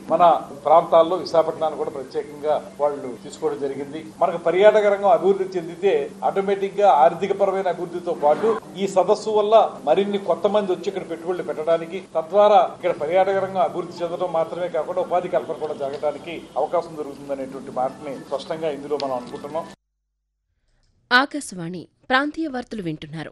మన ప్రాంతాల్లో విశాఖపట్నాన్ని కూడా ప్రత్యేకంగా వాళ్ళు తీసుకోవడం జరిగింది. మనకు పర్యాటక రంగం అభివృద్ధి చెందితే ఆటోమేటిక్ గా ఆర్థిక పరమైన అభివృద్ధితో పాటు ఈ సదస్సు వల్ల మరిన్ని కొత్త మంది వచ్చి ఇక్కడ పెట్టుబడులు పెట్టడానికి, తద్వారా ఇక్కడ పర్యాటక రంగం అభివృద్ధి చెందడం మాత్రమే కాకుండా ఉపాధి కల్పన కూడా జరగడానికి అవకాశం దొరుకుతుందనేటువంటి మాటని స్పష్టంగా ఇందులో మనం అనుకుంటున్నాం. ఆకాశవాణి ప్రాంతీయ వార్తలు వింటున్నారు.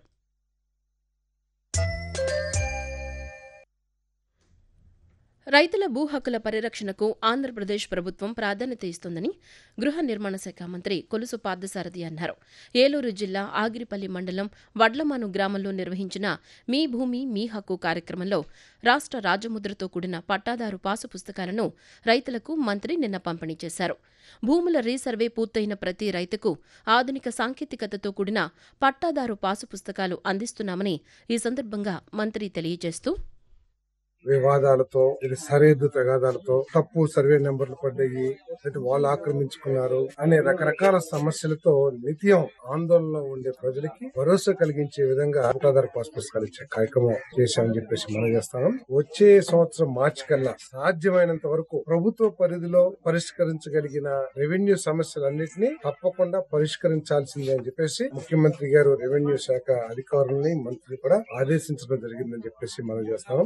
రైతుల భూ హక్కుల పరిరక్షణకు ఆంధ్రప్రదేశ్ ప్రభుత్వం ప్రాధాన్యత ఇస్తోందని గృహ నిర్మాణ శాఖ మంత్రి కొలుసు పార్థసారథి అన్నారు. ఏలూరు జిల్లా ఆగిరిపల్లి మండలం వడ్లమాను గ్రామంలో నిర్వహించిన మీ భూమి మీ హక్కు కార్యక్రమంలో రాష్ట్ర రాజముద్రతో కూడిన పట్టాదారు పాసు పుస్తకాలను రైతులకు మంత్రి నిన్న పంపిణీ చేశారు. భూముల రీసర్వే పూర్తయిన ప్రతి రైతుకు ఆధునిక సాంకేతికతతో కూడిన పట్టాదారు పాసు పుస్తకాలు అందిస్తున్నామని ఈ సందర్భంగా మంత్రి తెలియజేస్తూ, వివాదాలతో, సరిహద్దు తగాదాలతో, తప్పు సర్వే నెంబర్లు పడ్డాయి, వాళ్ళు ఆక్రమించుకున్నారు అనే రకరకాల సమస్యలతో నిత్యం ఆందోళనలో ఉండే ప్రజలకి భరోసా కలిగించే విధంగా పట్టాదారు పాస్ పుస్తకాలు ఇచ్చే కార్యక్రమం చేశామని చెప్పేసి మనం చేస్తాం. వచ్చే సంవత్సరం మార్చి కల్లా సాధ్యమైనంత వరకు ప్రభుత్వ పరిధిలో పరిష్కరించగలిగిన రెవెన్యూ సమస్యలన్నింటినీ తప్పకుండా పరిష్కరించాల్సిందే అని చెప్పేసి ముఖ్యమంత్రి గారు రెవెన్యూ శాఖ అధికారులని, మంత్రి కూడా ఆదేశించడం జరిగిందని చెప్పేసి మనం చేస్తాం.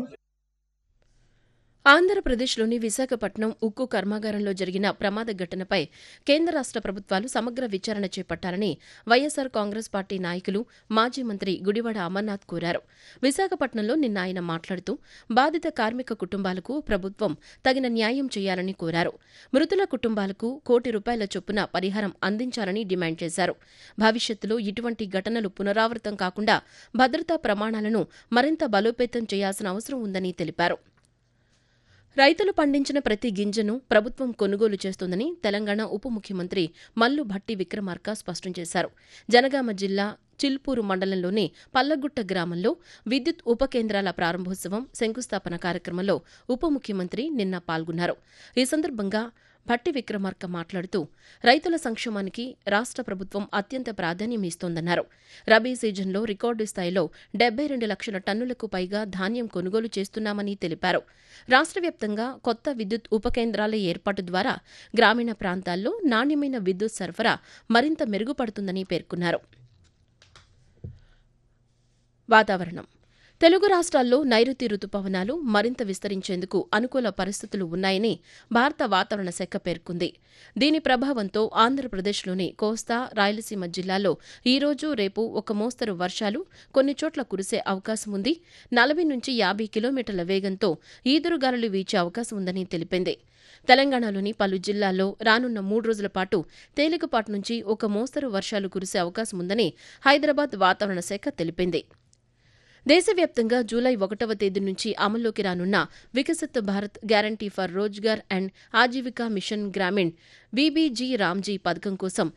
ఆంధ్రప్రదేశ్లోని విశాఖపట్నం ఉక్కు కర్మాగారంలో జరిగిన ప్రమాద ఘటనపై కేంద్ర రాష్ట్ర ప్రభుత్వాలు సమగ్ర విచారణ చేపట్టాలని వైఎస్సార్ కాంగ్రెస్ పార్టీ నాయకులు, మాజీ మంత్రి గుడివాడ అమర్నాథ్ కోరారు. విశాఖపట్నంలో నిన్న ఆయన మాట్లాడుతూ బాధిత కార్మిక కుటుంబాలకు ప్రభుత్వం తగిన న్యాయం చేయాలని కోరారు. మృతుల కుటుంబాలకు ₹1,00,00,000 చొప్పున పరిహారం అందించాలని డిమాండ్ చేశారు. భవిష్యత్తులో ఇటువంటి ఘటనలు పునరావృతం కాకుండా భద్రతా ప్రమాణాలను మరింత బలోపేతం చేయాల్సిన అవసరం ఉందని తెలిపారు. రైతులు పండించిన ప్రతి గింజను ప్రభుత్వం కొనుగోలు చేస్తోందని తెలంగాణ ఉప ముఖ్యమంత్రి మల్లు భట్టి విక్రమార్క స్పష్టం చేశారు. జనగామ జిల్లా చిల్పూరు మండలంలోని పల్లగుట్ట గ్రామంలో విద్యుత్ ఉప కేంద్రాల ప్రారంభోత్సవం, శంకుస్థాపన కార్యక్రమంలో ఉప ముఖ్యమంత్రి నిన్న పాల్గొన్నారు. ఈ సందర్భంగా భట్టి విక్రమార్క మాట్లాడుతూ రైతుల సంక్షేమానికి రాష్ట్ర ప్రభుత్వం అత్యంత ప్రాధాన్యం ఇస్తోందన్నారు. రబీ సీజన్లో రికార్డు స్థాయిలో 72 లక్షల టన్నులకు పైగా ధాన్యం కొనుగోలు చేస్తున్నామని తెలిపారు. రాష్ట్ర వ్యాప్తంగా కొత్త విద్యుత్ ఉప కేంద్రాల ఏర్పాటు ద్వారా గ్రామీణ ప్రాంతాల్లో నాణ్యమైన విద్యుత్ సరఫరా మరింత మెరుగుపడుతుందని పేర్కొన్నారు. వాతావరణం. తెలుగు రాష్ట్రాల్లో నైరుతి రుతుపవనాలు మరింత విస్తరించేందుకు అనుకూల పరిస్థితులు ఉన్నాయని భారత వాతావరణ శాఖ పేర్కొంది. దీని ప్రభావంతో ఆంధ్రప్రదేశ్లోని కోస్తా, రాయలసీమ జిల్లాల్లో ఈ రోజు, రేపు ఒక మోస్తరు వర్షాలు, కొన్ని చోట్ల కురిసే అవకాశం ఉంది. 40 నుంచి 50 కిలోమీటర్ల వేగంతో ఈదురుగాలులు వీచే అవకాశం ఉందని తెలిపింది. తెలంగాణలోని పలు జిల్లాల్లో రానున్న 3 రోజుల పాటు తేలికపాటి నుంచి ఒక మోస్తరు వర్షాలు కురిసే అవకాశం ఉందని హైదరాబాద్ వాతావరణ శాఖ తెలిపింది. దేశవ్యాప్తంగా జూలై 1వ తేదీ నుంచి అమల్లోకి రానున్న Viksit Bharat guarantee for Rozgar and Aajeevika machine Grameen BBG Ramji పథకం కోసం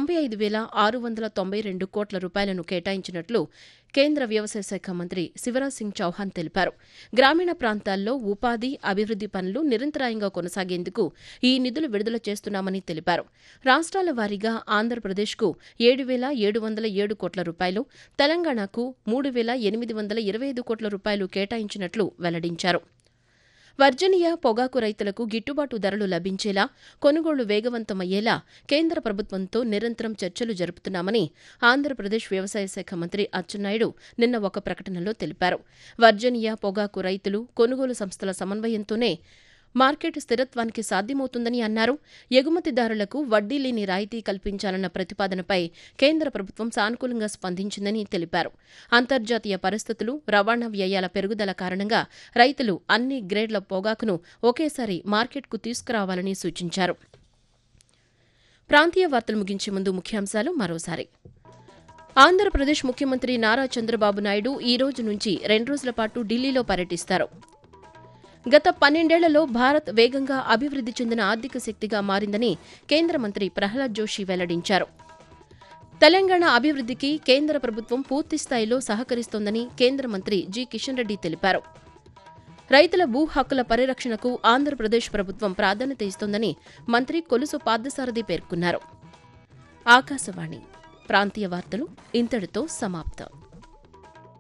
95,692 కోట్ల రూపాయలను కేటాయించినట్లు కేంద్ర వ్యవసాయ శాఖ మంత్రి శివరాజ్ సింగ్ చౌహాన్ తెలిపారు. గ్రామీణ ప్రాంతాల్లో ఉపాధి, అభివృద్ది పనులు నిరంతరాయంగా కొనసాగేందుకు ఈ నిధులు విడుదల చేస్తున్నామని తెలిపారు. రాష్ట్రాల వారీగా ఆంధ్రప్రదేశ్కు 7,707 కోట్ల రూపాయలు, తెలంగాణకు 3,825 కోట్ల రూపాయలు కేటాయించినట్లు వెల్లడించారు. వర్జీనియా పొగాకు రైతులకు గిట్టుబాటు ధరలు లభించేలా, కొనుగోళ్లు వేగవంతమయ్యేలా కేంద్ర ప్రభుత్వంతో నిరంతరం చర్చలు జరుపుతున్నామని ఆంధ్రప్రదేశ్ వ్యవసాయ శాఖ మంత్రి అచ్చెన్నాయుడు నిన్న ఒక ప్రకటనలో తెలిపారు. వర్జీనియా పొగాకు రైతులు, కొనుగోలు సంస్థల సమన్వయంతోనే మార్కెట్ స్థిరత్వానికి సాధ్యమవుతుందని అన్నారు. ఎగుమతిదారులకు వడ్డీ లేని రాయితీ కల్పించాలన్న ప్రతిపాదనపై కేంద్ర ప్రభుత్వం సానుకూలంగా స్పందించిందని తెలిపారు. అంతర్జాతీయ పరిస్థితులు, రవాణా వ్యయాల పెరుగుదల కారణంగా రైతులు అన్ని గ్రేడ్ల పొగాకును ఒకేసారి మార్కెట్కు తీసుకురావాలని సూచించారు. ప్రాంతీయ వార్తలు ముగించే ముందు ముఖ్యాంశాలు మరోసారి. ఆంధ్రప్రదేశ్ ముఖ్యమంత్రి నారా చంద్రబాబు నాయుడు ఈ రోజు నుంచి 2 రోజుల పాటు ఢిల్లీలో పర్యటిస్తారు. గత 12 ఏళ్లలో భారత్ వేగంగా అభివృద్ది చెందిన ఆర్థిక శక్తిగా మారిందని కేంద్ర మంత్రి ప్రహ్లాద్ జోషి వెల్లడించారు. తెలంగాణ అభివృద్దికి కేంద్ర ప్రభుత్వం పూర్తిస్థాయిలో సహకరిస్తోందని కేంద్ర మంత్రి జి కిషన్ రెడ్డి తెలిపారు. రైతుల భూ హక్కుల పరిరక్షణకు ఆంధ్రప్రదేశ్ ప్రభుత్వం ప్రాధాన్యత ఇస్తోందని మంత్రి కొలుసు పార్థసారథి పేర్కొన్నారు. ఆకాశవాణి ప్రాంతీయ వార్తలు ఇంతటితో సమాప్తం.